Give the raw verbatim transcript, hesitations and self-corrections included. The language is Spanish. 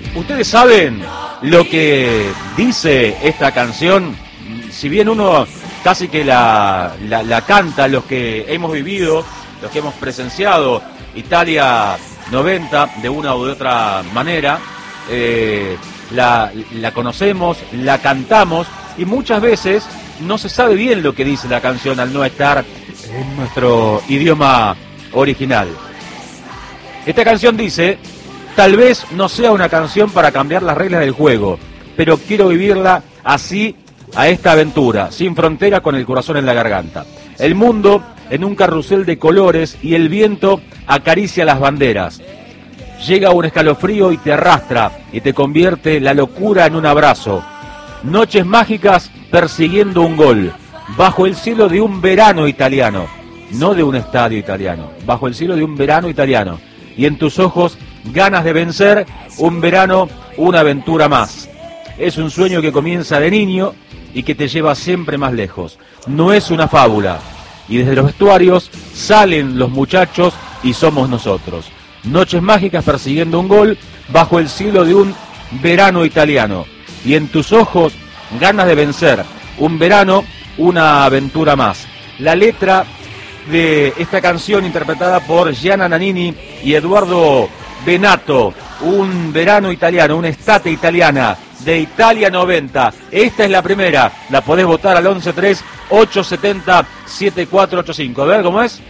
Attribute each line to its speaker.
Speaker 1: ¿Ustedes saben lo que dice esta canción? Si bien uno casi que la, la, la canta, los que hemos vivido, los que hemos presenciado Italia noventa de una u de otra manera, eh, la, la conocemos, la cantamos y muchas veces no se sabe bien lo que dice la canción al no estar en nuestro idioma original. Esta canción dice: tal vez no sea una canción para cambiar las reglas del juego, pero quiero vivirla así, a esta aventura, sin frontera, con el corazón en la garganta. El mundo en un carrusel de colores y el viento acaricia las banderas. Llega un escalofrío y te arrastra y te convierte la locura en un abrazo. Noches mágicas persiguiendo un gol, bajo el cielo de un verano italiano, no de un estadio italiano, bajo el cielo de un verano italiano. Y en tus ojos ganas de vencer, un verano, una aventura más. Es un sueño que comienza de niño y que te lleva siempre más lejos. No es una fábula. Y desde los vestuarios salen los muchachos y somos nosotros. Noches mágicas persiguiendo un gol, bajo el cielo de un verano italiano. Y en tus ojos ganas de vencer, un verano, una aventura más. La letra de esta canción, interpretada por Gianna Nannini y Eduardo Benato, un verano italiano, una estate italiana de Italia noventa. Esta es la primera, la podés votar al once tres ocho siete cero siete cuatro ocho cinco. A ver cómo es.